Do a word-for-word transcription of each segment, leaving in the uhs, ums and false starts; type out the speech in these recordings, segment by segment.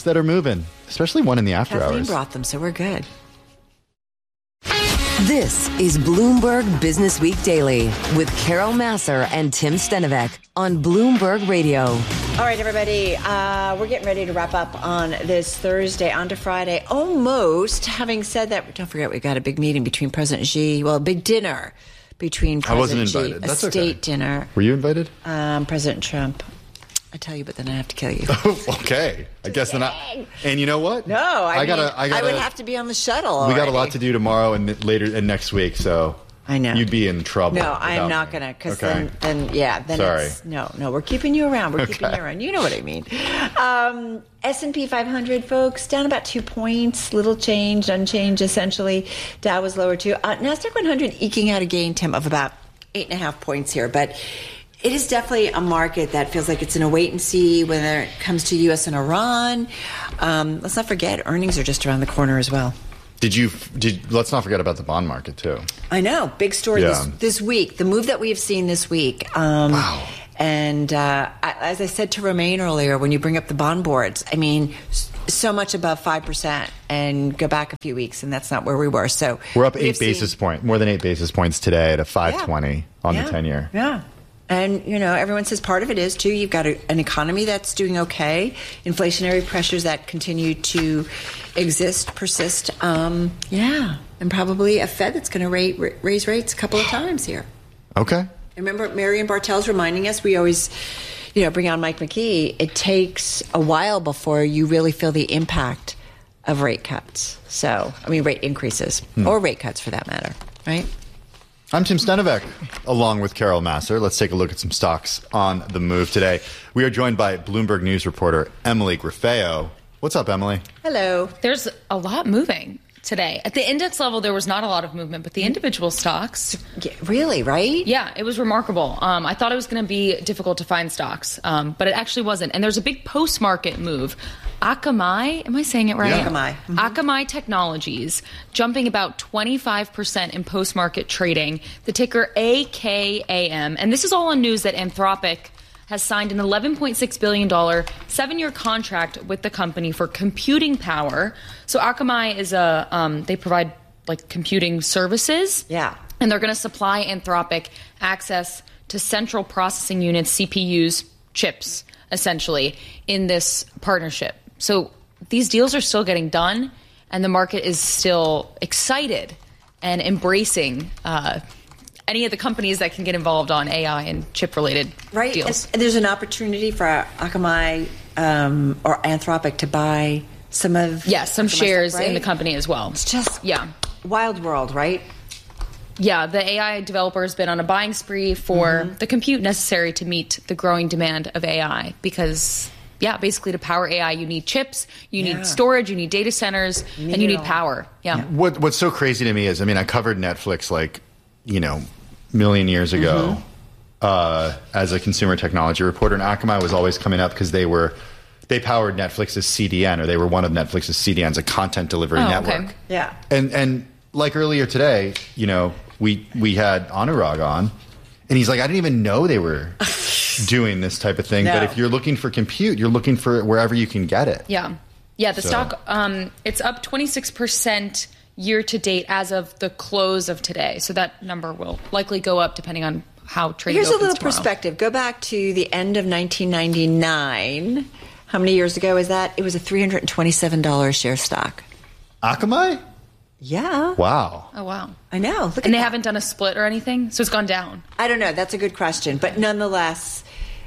stocks that are moving, especially one in the after Kathleen hours. brought them, so we're good. This is Bloomberg Business Week Daily with Carol Massar and Tim Stenovec on Bloomberg Radio. All right, everybody, uh, we're getting ready to wrap up on this Thursday, on to Friday. Almost. Having said that, don't forget, we got a big meeting between President Xi, well, a big dinner between President I wasn't Xi, invited. a That's state okay. dinner. Were you invited? Um, President Trump. I tell you, but then I have to kill you. Okay. I guess then I. And you know what? No, I, I gotta. mean, I gotta. I would have to be on the shuttle. We got already. a lot to do tomorrow and later and next week, so I know you'd be in trouble. No, I am without not me. going to, because Okay. then, then, yeah, then Sorry. it's, no, no, we're keeping you around. We're Okay. keeping you around. You know what I mean. Um, S and P five hundred, folks, down about two points, little change, unchanged, essentially. Dow was lower, too. Uh, NASDAQ one hundred eking out a gain, Tim, of about eight and a half points here, but it is definitely a market that feels like it's in a wait and see when it comes to U S and Iran. Um, let's not forget, earnings are just around the corner as well. Did you? Did let's not forget about the bond market too. I know, big story Yeah. this, this week. The move that we have seen this week. Um, Wow. And uh, I- as I said to Romaine earlier, when you bring up the bond boards, I mean, s- so much above five percent, and go back a few weeks, and that's not where we were. So We're up we eight have seen- basis points, more than eight basis points today at a five twenty on Yeah. the ten year. Yeah. And, you know, everyone says part of it is, too, you've got a, an economy that's doing okay, inflationary pressures that continue to exist, persist. Um, yeah. And probably a Fed that's going to rate, ra- raise rates a couple of times here. Okay. Remember, Marion Bartel's reminding us, we always, you know, bring on Mike McKee. It takes a while before you really feel the impact of rate cuts. So, I mean, rate increases, Hmm. or rate cuts for that matter, right? I'm Tim Stenovec, along with Carol Massar. Let's take a look at some stocks on the move today. We are joined by Bloomberg News reporter Emily Griffeo. What's up, Emily? Hello. There's a lot moving today. At the index level, there was not a lot of movement, but the individual stocks... Yeah, really, right? Yeah, it was remarkable. Um, I thought it was going to be difficult to find stocks, um, but it actually wasn't. And there's a big post-market move. Akamai, am I saying it right? Yeah. Akamai. Mhm. Akamai Technologies, jumping about twenty-five percent in post-market trading. The ticker A K A M. And this is all on news that Anthropic has signed an eleven point six billion dollars seven-year contract with the company for computing power. So Akamai is a, um, they provide like computing services. Yeah. And they're going to supply Anthropic access to central processing units, C P Us, chips, essentially, in this partnership. So these deals are still getting done, and the market is still excited and embracing uh, any of the companies that can get involved on A I and chip-related Right. deals. And there's an opportunity for Akamai um, or Anthropic to buy some of Yes, some Akamai shares stuff, right? in the company as well. It's just Yeah. wild world, right? Yeah, the A I developer has been on a buying spree for Mm-hmm. the compute necessary to meet the growing demand of A I because, yeah, basically to power A I, you need chips, you Yeah. need storage, you need data centers, You need and you it need all. power. Yeah. What What's so crazy to me is, I mean, I covered Netflix like, you know, a million years ago Mm-hmm. uh, as a consumer technology reporter, and Akamai was always coming up because they were they powered Netflix's C D N, or they were one of Netflix's C D Ns, a content delivery Oh, network. okay. Yeah. And and like earlier today, you know, we we had Anurag on, and he's like, I didn't even know they were doing this type of thing. No. But if you're looking for compute, you're looking for it wherever you can get it. Yeah. Yeah, the So- stock, um, it's up twenty-six percent year to date as of the close of today. So that number will likely go up depending on how trading Here's a opens little tomorrow. perspective. Go back to the end of nineteen ninety-nine. How many years ago is that? It was a three hundred twenty-seven dollars share stock. Akamai? Yeah. Wow. Oh, wow. I know. Look at And they that. haven't done a split or anything? So it's gone down. I don't know. That's a good question. But nonetheless,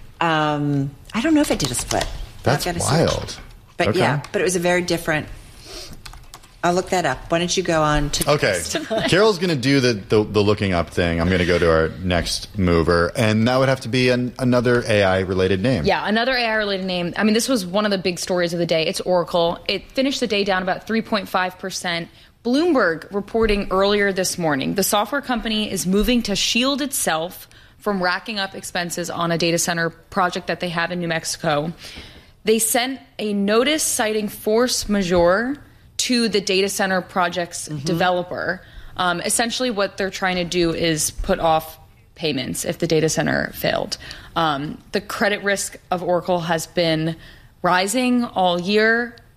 um, I don't know if it did a split. That's I've got to search. wild. But Okay. yeah, but it was a very different. I'll look that up. Why don't you go on to the Okay. next? Carol's going to do the, the, the looking up thing. I'm going to go to our next mover, and that would have to be an, another A I-related name. Yeah, another A I-related name. I mean, this was one of the big stories of the day. It's Oracle. It finished the day down about three point five percent. Bloomberg reporting earlier this morning, the software company is moving to shield itself from racking up expenses on a data center project that they have in New Mexico. They sent a notice citing force majeure to the data center project's Mm-hmm. developer. Um, essentially, what they're trying to do is put off payments if the data center failed. Um, the credit risk of Oracle has been rising all year.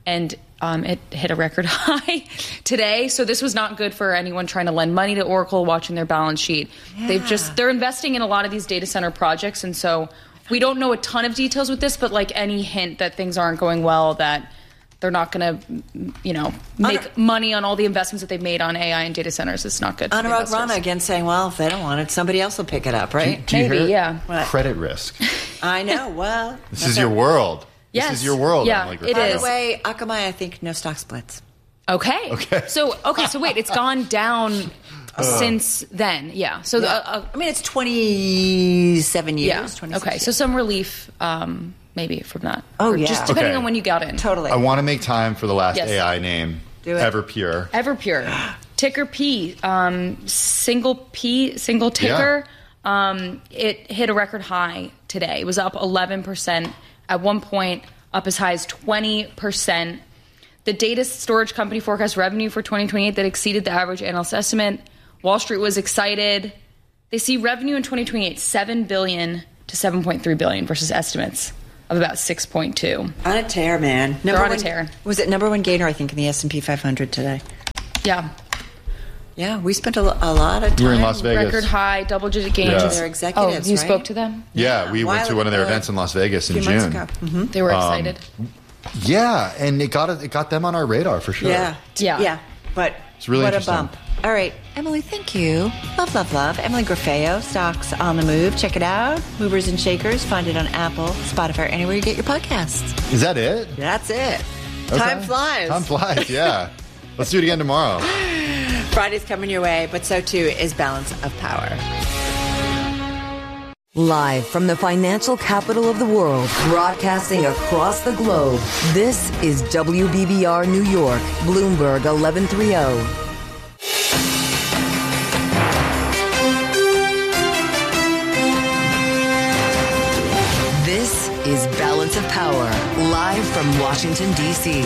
and um, it hit a record high today. So this was not good for anyone trying to lend money to Oracle, watching their balance sheet. Yeah. They've just they're investing in a lot of these data center projects, and so we don't know a ton of details with this, but like any hint that things aren't going well, that they're not going to, you know, make Anur- money on all the investments that they've made on A I and data centers. It's not good. Anurag Rana again saying, well, if they don't want it, somebody else will pick it up, right? Do, do you Maybe, hear yeah. What? Credit risk. I know. Well, this is your world. Yes. This is your world. Yeah, like, it By is. the way, Akamai, I think no stock splits. Okay. Okay. So okay. So wait, it's gone down uh, since then. Yeah. So yeah. The, uh, I mean, it's twenty-seven years. yeah. twenty-six Okay. years. So some relief, um, maybe from that. Oh or yeah. Just depending Okay. on when you got in. Totally. I want to make time for the last Yes. A I name. Do it. Everpure. Everpure, ticker P, um, single P, single ticker. Yeah. Um, it hit a record high today. It was up eleven percent. At one point, up as high as twenty percent. The data storage company forecast revenue for twenty twenty-eight that exceeded the average analyst estimate. Wall Street was excited. They see revenue in twenty twenty-eight seven billion dollars to seven point three billion dollars versus estimates of about six point two. On a tear, man. Number They're on a one, tear. Was it number one gainer, I think, in the S and P five hundred today? Yeah. Yeah, we spent a, a lot of time. You were in Las Vegas. Record high, double-digit gains. Yeah. Their executives, Oh, you right? spoke to them? Yeah, we went to While- one of their uh, events in Las Vegas in A few months June. ago. Mm-hmm. They were excited. Yeah, and it got it got them on our radar for sure. Yeah. Yeah. Yeah. But It's really what a interesting. bump. All right, Emily, thank you. Love, love, love. Emily Grafeo, Stocks on the Move. Check it out. Movers and Shakers. Find it on Apple, Spotify, anywhere you get your podcasts. Is that it? That's it. Okay. Time flies. Time flies, yeah. Let's do it again tomorrow. Friday's coming your way, but so too is Balance of Power. Live from the financial capital of the world, broadcasting across the globe, this is W B B R New York, Bloomberg eleven thirty. This is Balance of Power, live from Washington, D C.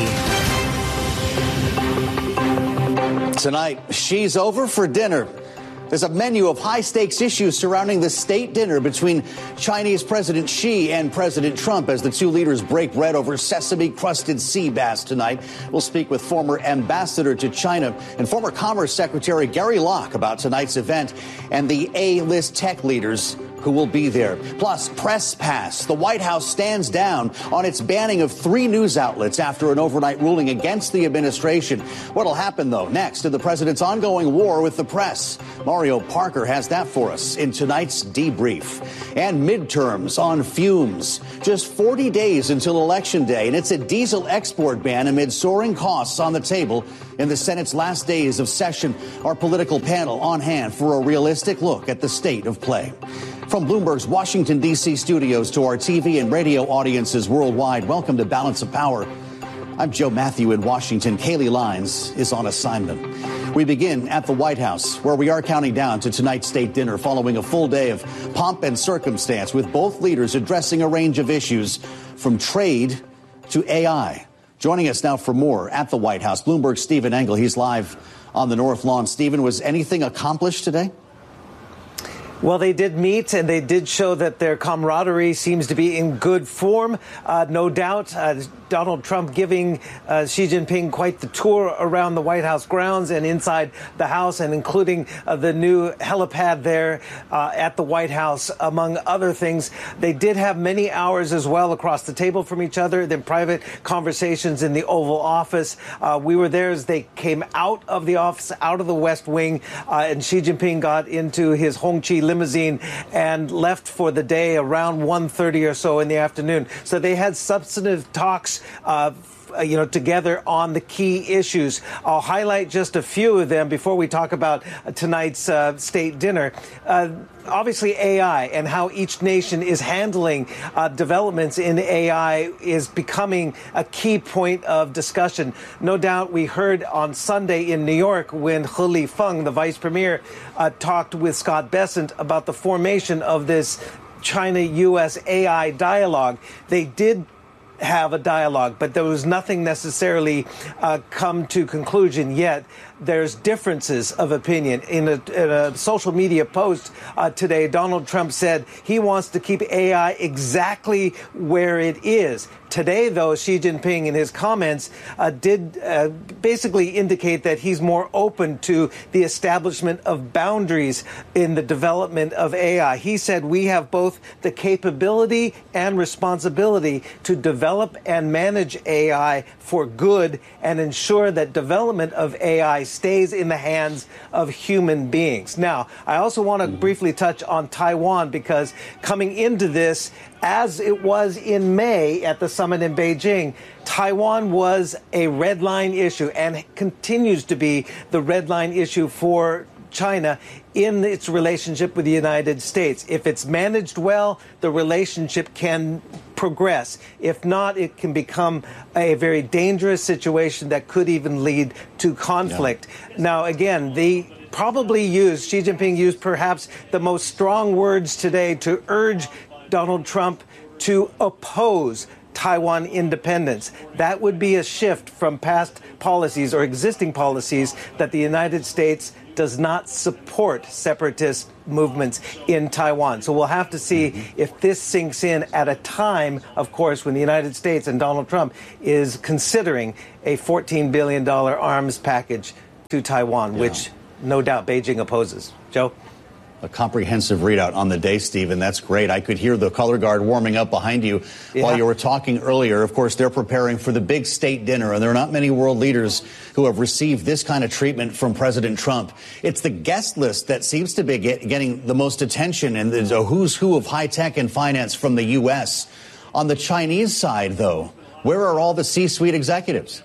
Tonight, she's over for dinner. There's a menu of high-stakes issues surrounding the state dinner between Chinese President Xi and President Trump as the two leaders break bread over sesame-crusted sea bass tonight. We'll speak with former ambassador to China and former Commerce Secretary Gary Locke about tonight's event and the A-list tech leaders who will be there. Plus, press pass. The White House stands down on its banning of three news outlets after an overnight ruling against the administration. What'll happen, though, next in the president's ongoing war with the press? Mario Parker has that for us in tonight's debrief. And midterms on fumes. Just forty days until Election Day, and it's a diesel export ban amid soaring costs on the table in the Senate's last days of session. Our political panel on hand for a realistic look at the state of play. From Bloomberg's Washington, D C studios to our T V and radio audiences worldwide, welcome to Balance of Power. I'm Joe Matthew in Washington. Kaylee Lines is on assignment. We begin at the White House, where we are counting down to tonight's state dinner following a full day of pomp and circumstance, with both leaders addressing a range of issues from trade to A I. Joining us now for more at the White House, Bloomberg's Stephen Engel. He's live on the North Lawn. Stephen, was anything accomplished today? Well, they did meet, and they did show that their camaraderie seems to be in good form. Uh, no doubt, uh, Donald Trump giving uh, Xi Jinping quite the tour around the White House grounds and inside the House, and including uh, the new helipad there uh, at the White House, among other things. They did have many hours as well across the table from each other, then private conversations in the Oval Office. Uh, we were there as they came out of the office, out of the West Wing, uh, and Xi Jinping got into his Hongqi limousine and left for the day around one thirty or so in the afternoon. So they had substantive talks uh, you know, together on the key issues. I'll highlight just a few of them before we talk about tonight's uh, state dinner. Uh, Obviously, A I and how each nation is handling uh, developments in A I is becoming a key point of discussion. No doubt we heard on Sunday in New York when He Lifeng, the vice premier, uh, talked with Scott Bessent about the formation of this China-U S A I dialogue. They did have a dialogue, but there was nothing necessarily uh, come to conclusion yet. There's differences of opinion. In a, in a social media post uh, today, Donald Trump said he wants to keep A I exactly where it is, Today, though, Xi Jinping in his comments uh, did uh, basically indicate that he's more open to the establishment of boundaries in the development of A I. He said we have both the capability and responsibility to develop and manage A I for good and ensure that development of A I stays in the hands of human beings. Now, I also want to mm-hmm. briefly touch on Taiwan, because coming into this, as it was in May at the summit in Beijing, Taiwan was a red line issue and continues to be the red line issue for China in its relationship with the United States. If it's managed well, the relationship can progress. If not, it can become a very dangerous situation that could even lead to conflict. Yeah. Now, again, the probably used, Xi Jinping used perhaps the most strong words today to urge Donald Trump to oppose Taiwan independence. That would be a shift from past policies or existing policies that the United States does not support separatist movements in Taiwan. So we'll have to see mm-hmm. if this sinks in at a time, of course, when the United States and Donald Trump is considering a fourteen billion dollars arms package to Taiwan, yeah. which no doubt Beijing opposes. Joe? A comprehensive readout on the day, Stephen. That's great. I could hear the color guard warming up behind you yeah. while you were talking earlier. Of course, they're preparing for the big state dinner, and there are not many world leaders who have received this kind of treatment from President Trump. It's the guest list that seems to be get, getting the most attention, and there's a who's who of high tech and finance from the U S. On the Chinese side, though, where are all the C-suite executives?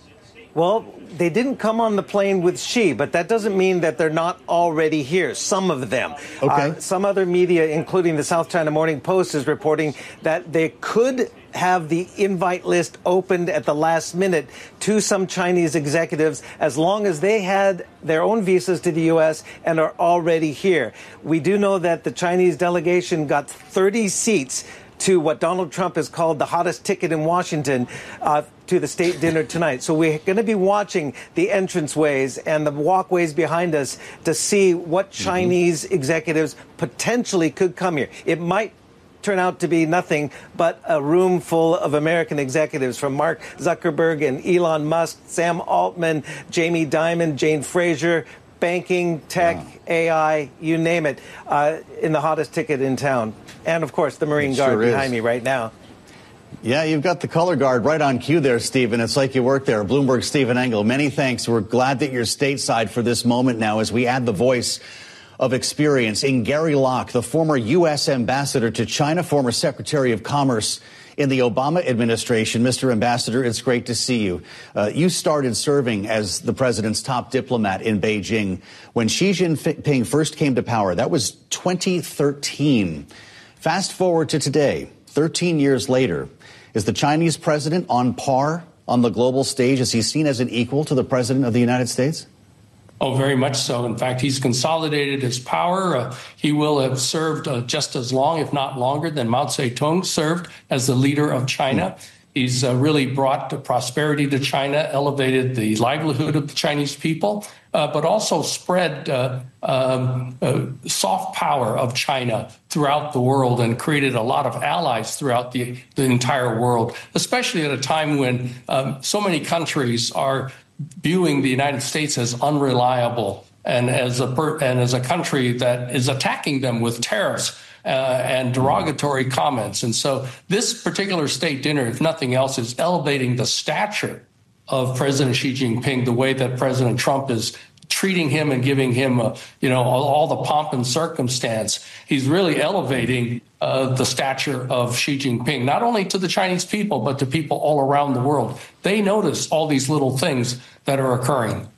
Well, they didn't come on the plane with Xi, but that doesn't mean that they're not already here. Some of them. Okay. Uh, some other media, including the South China Morning Post, is reporting that they could have the invite list opened at the last minute to some Chinese executives as long as they had their own visas to the U S and are already here. We do know that the Chinese delegation got thirty seats to what Donald Trump has called the hottest ticket in Washington, uh, to the state dinner tonight. So we're going to be watching the entranceways and the walkways behind us to see what Chinese mm-hmm. executives potentially could come here. It might turn out to be nothing but a room full of American executives, from Mark Zuckerberg and Elon Musk, Sam Altman, Jamie Dimon, Jane Fraser, banking, tech, wow. A I, you name it, uh, in the hottest ticket in town. And, of course, the Marine it Guard sure behind me right now. Yeah, you've got the color guard right on cue there, Stephen. It's like you work there. Bloomberg Stephen Engel, many thanks. We're glad that you're stateside for this moment now as we add the voice of experience in Gary Locke, the former U S ambassador to China, former Secretary of Commerce in the Obama administration. Mister Ambassador, it's great to see you. Uh, you started serving as the president's top diplomat in Beijing when Xi Jinping first came to power. That was twenty thirteen. Fast forward to today, thirteen years later. Is the Chinese president on par on the global stage? Is he seen as an equal to the president of the United States? Oh, very much so. In fact, he's consolidated his power. Uh, he will have served uh, just as long, if not longer, than Mao Zedong served as the leader of China. He's uh, really brought the prosperity to China, elevated the livelihood of the Chinese people, uh, but also spread uh, um, uh, soft power of China throughout the world and created a lot of allies throughout the, the entire world, especially at a time when um, so many countries are viewing the United States as unreliable and as a per- and as a country that is attacking them with tariffs uh, and derogatory comments. And so this particular state dinner, if nothing else, is elevating the stature of President Xi Jinping, the way that President Trump is treating him and giving him, uh, you know, all, all the pomp and circumstance. He's really elevating uh, the stature of Xi Jinping, not only to the Chinese people, but to people all around the world. They notice all these little things that are occurring.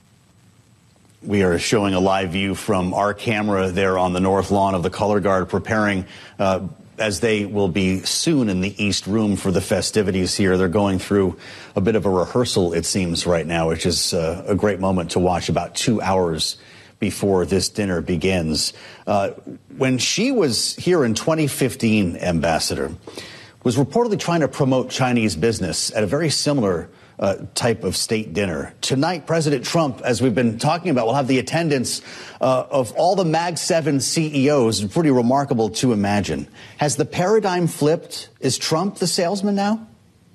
We are showing a live view from our camera there on the north lawn of the Color Guard, preparing uh, as they will be soon in the East Room for the festivities here. They're going through a bit of a rehearsal, it seems, right now, which is uh, a great moment to watch about two hours before this dinner begins. Uh, when she was here in twenty fifteen, Ambassador, was reportedly trying to promote Chinese business at a very similar uh, type of state dinner. Tonight, President Trump, as we've been talking about, will have the attendance uh, of all the Mag seven C E Os. It's pretty remarkable to imagine. Has the paradigm flipped? Is Trump the salesman now?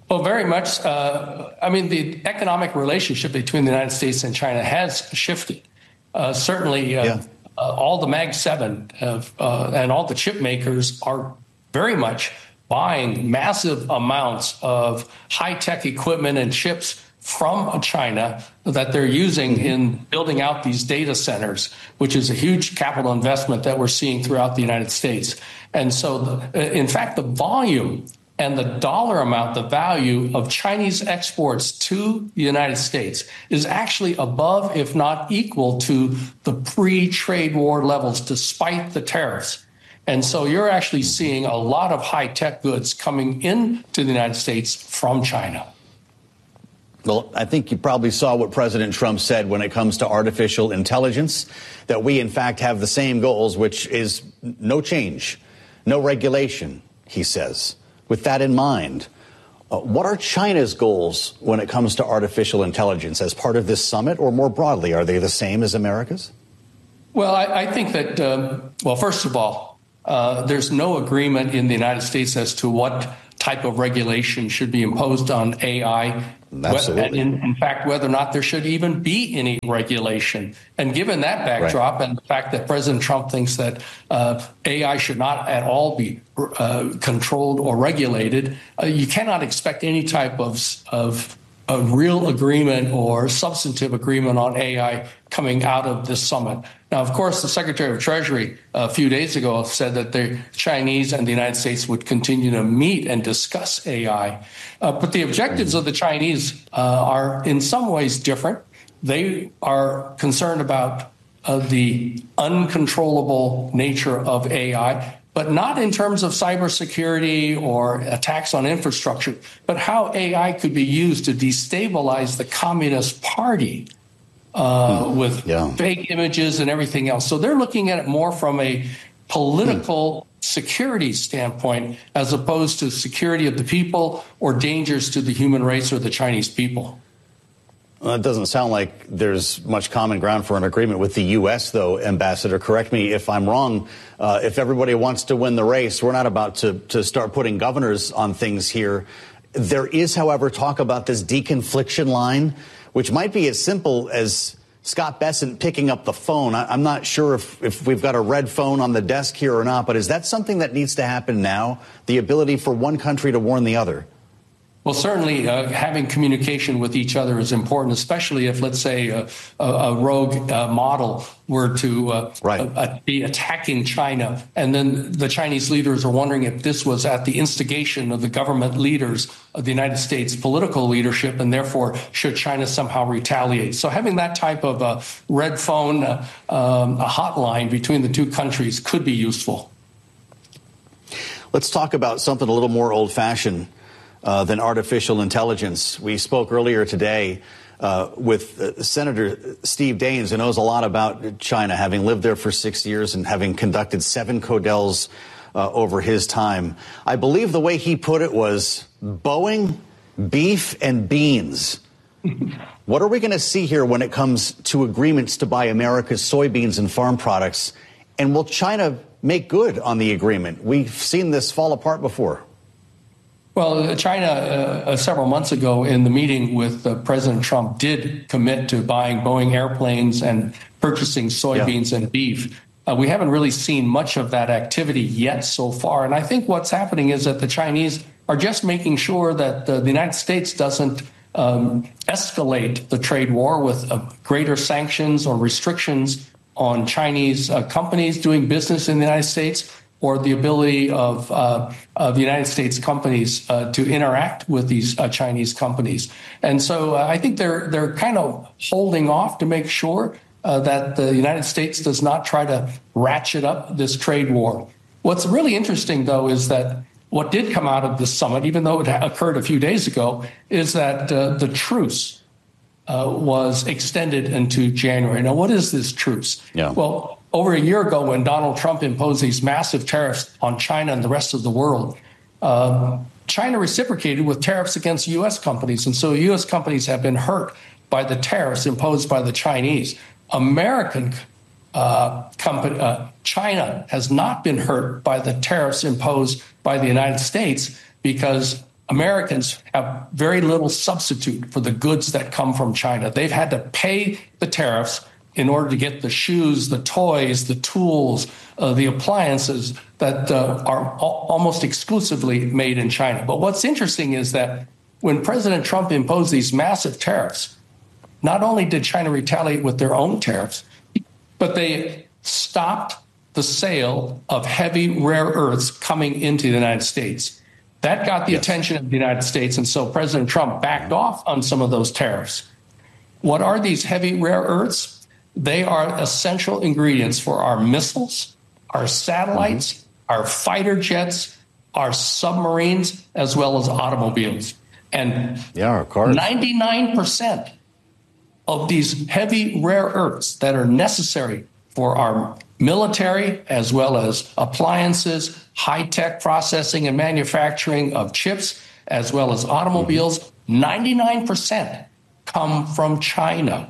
Well, very much. Uh, I mean, the economic relationship between the United States and China has shifted. Uh, certainly, uh, yeah. uh, all the Mag seven have, uh, and all the chip makers are very much buying massive amounts of high-tech equipment and chips from China that they're using in building out these data centers, which is a huge capital investment that we're seeing throughout the United States. And so, the, in fact, the volume and the dollar amount, the value of Chinese exports to the United States is actually above, if not equal to, the pre-trade war levels, despite the tariffs. And so you're actually seeing a lot of high-tech goods coming into the United States from China. Well, I think you probably saw what President Trump said when it comes to artificial intelligence, that we, in fact, have the same goals, which is no change, no regulation, he says. With that in mind, uh, what are China's goals when it comes to artificial intelligence as part of this summit, or more broadly, are they the same as America's? Well, I, I think that, um, well, first of all, uh, there's no agreement in the United States as to what type of regulation should be imposed on A I. Absolutely. In, in fact, whether or not there should even be any regulation. And given that backdrop, right, and the fact that President Trump thinks that uh, A I should not at all be uh, controlled or regulated, uh, you cannot expect any type of, of a real agreement or substantive agreement on A I coming out of this summit. Now, of course, the Secretary of Treasury a few days ago said that the Chinese and the United States would continue to meet and discuss A I. Uh, but the objectives of the Chinese uh, are in some ways different. They are concerned about uh, the uncontrollable nature of A I, but not in terms of cybersecurity or attacks on infrastructure, but how A I could be used to destabilize the Communist Party uh, mm, with yeah. fake images and everything else. So they're looking at it more from a political mm. security standpoint as opposed to security of the people or dangers to the human race or the Chinese people. Well, it doesn't sound like there's much common ground for an agreement with the U S, though, Ambassador. Correct me if I'm wrong. Uh, if everybody wants to win the race, we're not about to, to start putting governors on things here. There is, however, talk about this deconfliction line, which might be as simple as Scott Bessent picking up the phone. I, I'm not sure if, if we've got a red phone on the desk here or not, but is that something that needs to happen now? The ability for one country to warn the other? Well, certainly uh, having communication with each other is important, especially if, let's say, a, a, a rogue uh, model were to uh, right. uh, be attacking China. And then the Chinese leaders are wondering if this was at the instigation of the government leaders of the United States political leadership, and therefore should China somehow retaliate. So having that type of uh, red phone, uh, um, a hotline between the two countries could be useful. Let's talk about something a little more old-fashioned Uh, than artificial intelligence. We spoke earlier today uh, with uh, Senator Steve Daines, who knows a lot about China, having lived there for six years and having conducted seven Codels uh, over his time. I believe the way he put it was Boeing, beef, and beans. What are we going to see here when it comes to agreements to buy America's soybeans and farm products? And will China make good on the agreement? We've seen this fall apart before. Well, China, uh, several months ago in the meeting with uh, President Trump, did commit to buying Boeing airplanes and purchasing soybeans yeah. and beef. Uh, we haven't really seen much of that activity yet so far. And I think what's happening is that the Chinese are just making sure that uh, the United States doesn't um, escalate the trade war with uh, greater sanctions or restrictions on Chinese uh, companies doing business in the United States, or the ability of, uh, of the United States companies uh, to interact with these uh, Chinese companies. And so uh, I think they're they're kind of holding off to make sure uh, that the United States does not try to ratchet up this trade war. What's really interesting, though, is that what did come out of this summit, even though it occurred a few days ago, is that uh, the truce uh, was extended into January. Now, what is this truce? Yeah. Well, over a year ago, when Donald Trump imposed these massive tariffs on China and the rest of the world, uh, China reciprocated with tariffs against U S companies. And so U S companies have been hurt by the tariffs imposed by the Chinese. American uh, company, uh, China has not been hurt by the tariffs imposed by the United States, because Americans have very little substitute for the goods that come from China. They've had to pay the tariffs in order to get the shoes, the toys, the tools, uh, the appliances that uh, are al- almost exclusively made in China. But what's interesting is that when President Trump imposed these massive tariffs, not only did China retaliate with their own tariffs, but they stopped the sale of heavy rare earths coming into the United States. That got the yes. attention of the United States, and so President Trump backed off on some of those tariffs. What are these heavy rare earths? They are essential ingredients for our missiles, our satellites, mm-hmm. our fighter jets, our submarines, as well as automobiles. And yeah, our cars. ninety-nine percent of these heavy rare earths that are necessary for our military, as well as appliances, high-tech processing and manufacturing of chips, as well as automobiles, mm-hmm. ninety-nine percent come from China.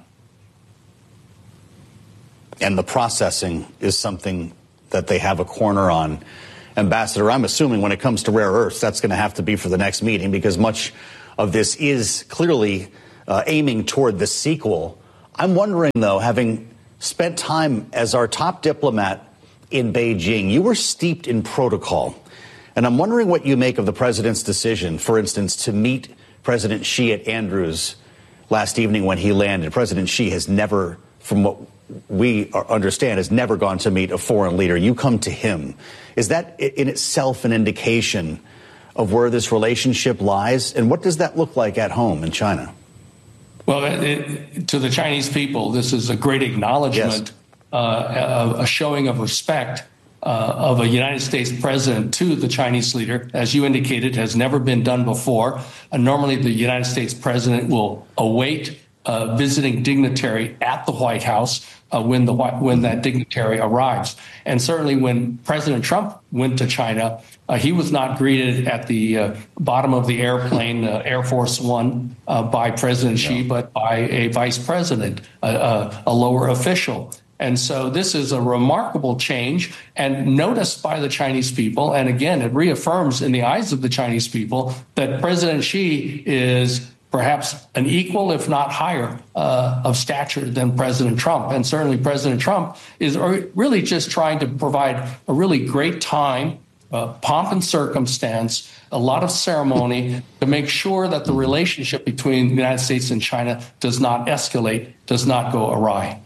And the processing is something that they have a corner on. Ambassador, I'm assuming when it comes to rare earths, that's going to have to be for the next meeting, because much of this is clearly uh, aiming toward the sequel. I'm wondering, though, having spent time as our top diplomat in Beijing, you were steeped in protocol. And I'm wondering what you make of the president's decision, for instance, to meet President Xi at Andrews last evening when he landed. President Xi has never, from what we understand, has never gone to meet a foreign leader. You come to him. Is that in itself an indication of where this relationship lies? And what does that look like at home in China? Well, it, to the Chinese people, this is a great acknowledgement, yes. uh, a, a showing of respect uh, of a United States president to the Chinese leader. As you indicated, has never been done before. Uh, normally, the United States president will await a visiting dignitary at the White House uh, when the when that dignitary arrives. And certainly when President Trump went to China, uh, he was not greeted at the uh, bottom of the airplane, uh, Air Force One, uh, by President Xi, but by a vice president, a, a, a lower official. And so this is a remarkable change and noticed by the Chinese people. And again, it reaffirms in the eyes of the Chinese people that President Xi is perhaps an equal, if not higher, uh, of stature than President Trump. And certainly President Trump is really just trying to provide a really great time, uh, pomp and circumstance, a lot of ceremony to make sure that the relationship between the United States and China does not escalate, does not go awry.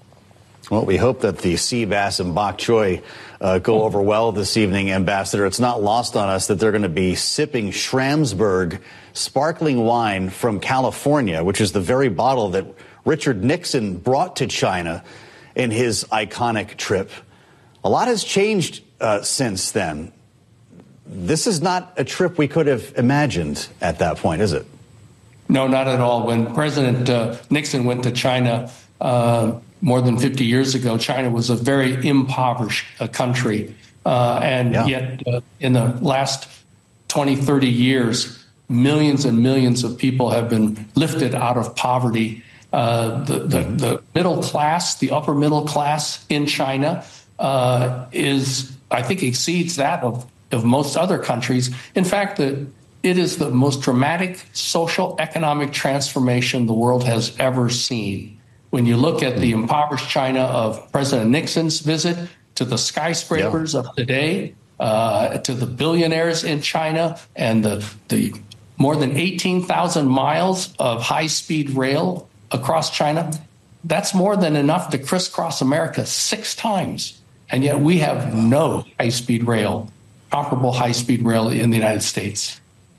Well, we hope that the sea bass and bok choy uh, go over well this evening, Ambassador. It's not lost on us that they're going to be sipping Schramsberg sparkling wine from California, which is the very bottle that Richard Nixon brought to China in his iconic trip. A lot has changed uh, since then. This is not a trip we could have imagined at that point, is it? No, not at all. When President uh, Nixon went to China uh, more than fifty years ago, China was a very impoverished uh, country. Uh, and yeah. yet uh, in the last twenty, thirty years, millions and millions of people have been lifted out of poverty. Uh, the, the, the middle class, the upper middle class in China uh, is, I think, exceeds that of, of most other countries. In fact, the, it is the most dramatic social economic transformation the world has ever seen. When you look at the impoverished China of President Nixon's visit to the skyscrapers yeah. of today, uh, to the billionaires in China and the, the more than eighteen thousand miles of high-speed rail across China, that's more than enough to crisscross America six times. And yet we have no high-speed rail, comparable high-speed rail in the United States.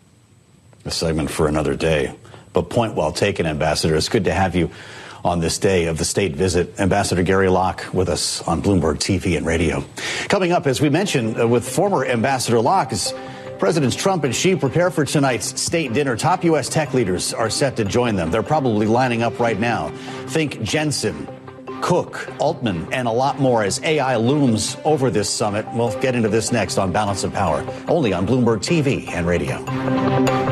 A segment for another day. But point well taken, Ambassador. It's good to have you on this day of the state visit. Ambassador Gary Locke with us on Bloomberg T V and radio. Coming up, as we mentioned, uh, with former Ambassador Locke, is Presidents Trump and Xi prepare for tonight's state dinner. Top U S tech leaders are set to join them. They're probably lining up right now. Think Jensen, Cook, Altman, and a lot more as A I looms over this summit. We'll get into this next on Balance of Power, only on Bloomberg T V and radio.